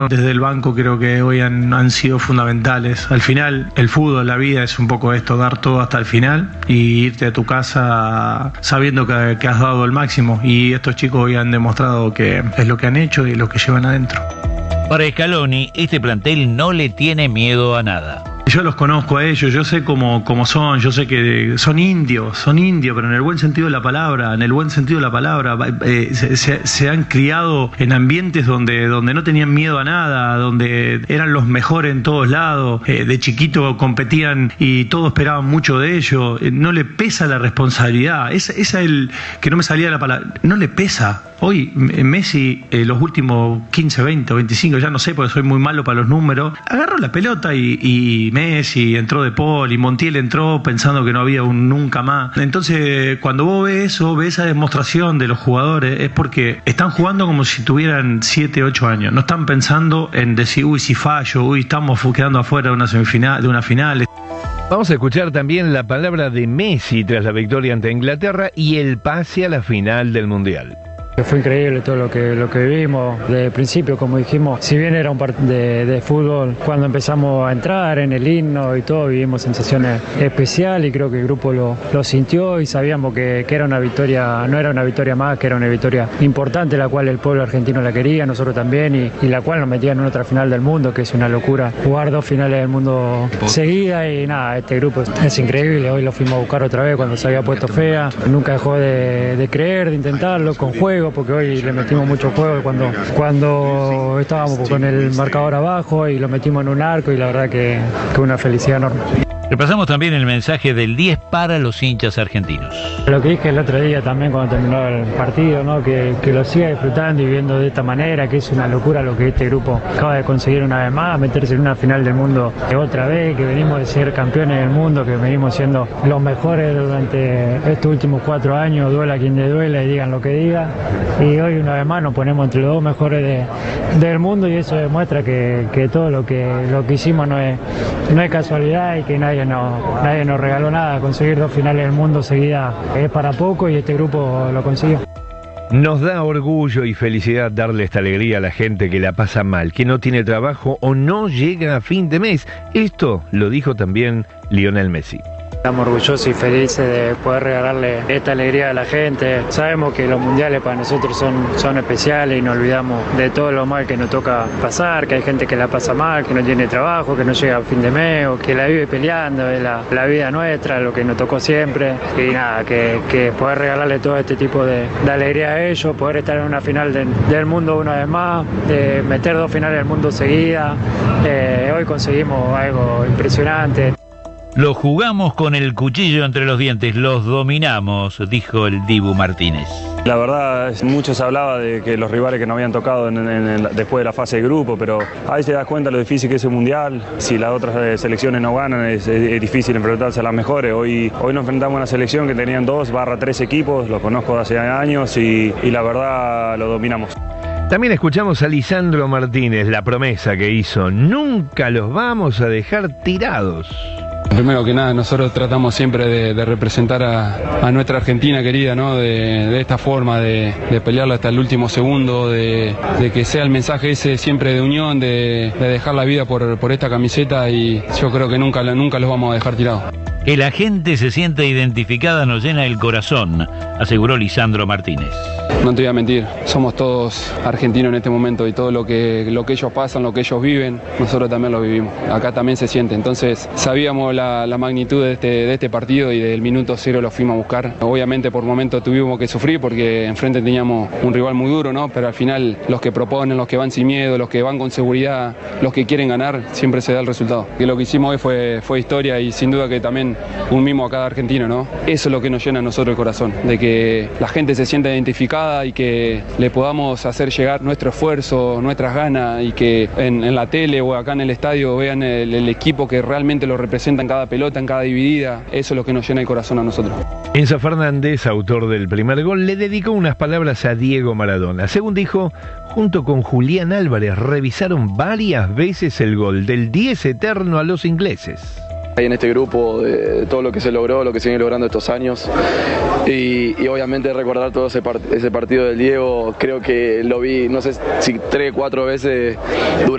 Desde el banco creo que hoy han sido fundamentales. Al final, el fútbol, la vida es un poco esto, dar todo hasta el final y irte a tu casa sabiendo que has dado el máximo. Y estos chicos hoy han demostrado que es lo que han hecho y lo que llevan adentro. Para Scaloni, este plantel no le tiene miedo a nada. Yo los conozco a ellos, yo sé cómo son, yo sé que son indios, pero en el buen sentido de la palabra, se han criado en ambientes donde no tenían miedo a nada, donde eran los mejores en todos lados, de chiquito competían y todos esperaban mucho de ellos, no le pesa la responsabilidad, esa es el que no me salía la palabra, no le pesa. Hoy Messi, los últimos 15, 20 o 25, ya no sé porque soy muy malo para los números, agarró la pelota y Messi entró de Paul y Montiel entró pensando que no había un nunca más. Entonces, cuando vos ves eso, ves esa demostración de los jugadores, es porque están jugando como si tuvieran 7, 8 años. No están pensando en decir, uy, si fallo, uy, estamos quedando afuera de una semifinal, de una final. Vamos a escuchar también la palabra de Messi tras la victoria ante Inglaterra y el pase a la final del Mundial. Fue increíble todo lo que vivimos desde el principio, como dijimos, si bien era un partido de fútbol, cuando empezamos a entrar en el himno y todo, vivimos sensaciones especiales y creo que el grupo lo sintió y sabíamos que era una victoria, no era una victoria más, que era una victoria importante, la cual el pueblo argentino la quería, nosotros también, y la cual nos metía en otra final del mundo, que es una locura, jugar 2 finales del mundo seguidas y nada, este grupo es increíble, hoy lo fuimos a buscar otra vez cuando se había puesto fea, nunca dejó de creer, de intentarlo, con juego, porque hoy le metimos mucho juego cuando estábamos con el marcador abajo y lo metimos en un arco y la verdad que una felicidad enorme. Repasamos también el mensaje del 10 para los hinchas argentinos. Lo que dije el otro día también cuando terminó el partido, ¿no? que lo siga disfrutando y viendo de esta manera, que es una locura lo que este grupo acaba de conseguir una vez más, meterse en una final del mundo otra vez, que venimos de ser campeones del mundo, que venimos siendo los mejores durante estos últimos 4 años, duela quien le duela y digan lo que digan, y hoy una vez más nos ponemos entre los 2 mejores del mundo y eso demuestra que todo lo que hicimos no es casualidad y que nadie nos regaló nada. Conseguir 2 finales del mundo seguidas es para poco y este grupo lo consiguió. Nos da orgullo y felicidad darle esta alegría a la gente que la pasa mal, que no tiene trabajo o no llega a fin de mes. Esto lo dijo también Lionel Messi. Estamos orgullosos y felices de poder regalarle esta alegría a la gente. Sabemos que los mundiales para nosotros son especiales y nos olvidamos de todo lo mal que nos toca pasar, que hay gente que la pasa mal, que no tiene trabajo, que no llega a fin de mes o que la vive peleando, es la vida nuestra, lo que nos tocó siempre. Y nada, que poder regalarle todo este tipo de alegría a ellos, poder estar en una final del mundo una vez más, de meter 2 finales del mundo seguidas. Hoy conseguimos algo impresionante. Lo jugamos con el cuchillo entre los dientes, los dominamos, dijo el Dibu Martínez. La verdad, mucho se hablaba de que los rivales que nos habían tocado después de la fase de grupo, pero ahí te das cuenta lo difícil que es el Mundial. Si las otras selecciones no ganan, es difícil enfrentarse a las mejores. Hoy nos enfrentamos a una selección que tenían 2/3 equipos, los conozco de hace años y la verdad lo dominamos. También escuchamos a Lisandro Martínez, la promesa que hizo: nunca los vamos a dejar tirados. Primero que nada, nosotros tratamos siempre de representar a nuestra Argentina querida, ¿no? De esta forma, de pelearla hasta el último segundo, de que sea el mensaje ese siempre de unión, de dejar la vida por esta camiseta, y yo creo que nunca los vamos a dejar tirados. Que la gente se sienta identificada nos llena el corazón, aseguró Lisandro Martínez. No te voy a mentir, somos todos argentinos en este momento y todo lo que ellos pasan, lo que ellos viven, nosotros también lo vivimos. Acá también se siente, entonces sabíamos la magnitud de este partido y del minuto 0 lo fuimos a buscar. Obviamente por momentos tuvimos que sufrir porque enfrente teníamos un rival muy duro, ¿no? Pero al final los que proponen, los que van sin miedo, los que van con seguridad, los que quieren ganar, siempre se da el resultado. Y lo que hicimos hoy fue historia y sin duda que también un mimo a cada argentino, ¿no? Eso es lo que nos llena a nosotros el corazón, de que la gente se sienta identificada y que le podamos hacer llegar nuestro esfuerzo, nuestras ganas, y que en la tele o acá en el estadio vean el equipo que realmente lo representa en cada pelota, en cada dividida. Eso es lo que nos llena el corazón a nosotros. Enzo Fernández, autor del primer gol, le dedicó unas palabras a Diego Maradona. Según dijo, junto con Julián Álvarez revisaron varias veces el gol del 10 eterno a los ingleses. ahí en este grupo, de todo lo que se logró, lo que se viene logrando estos años. Y obviamente recordar todo ese partido del Diego, creo que lo vi, no sé si 3 o 4 veces durante